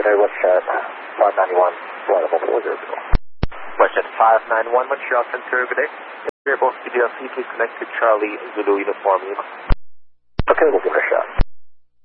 good day, Westjet 591, flight level 400. Westjet 591, Montreal Center, good day. Airboss CDL, please connect to Charlie Zulu Uniform Lima. Okay, we'll give it a shot.